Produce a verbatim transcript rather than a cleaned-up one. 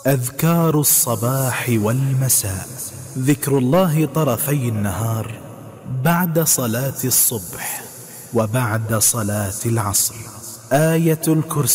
أذكار الصباح والمساء. ذكر الله طرفي النهار بعد صلاة الصبح وبعد صلاة العصر. آية الكرسي